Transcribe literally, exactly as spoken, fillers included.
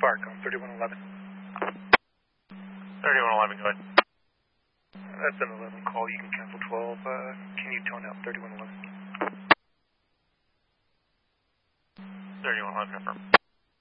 Firecom, thirty-one eleven. thirty-one eleven, go ahead. That's an eleven call, you can cancel twelve. Uh, can you tone out thirty-one eleven? thirty-one eleven, confirm.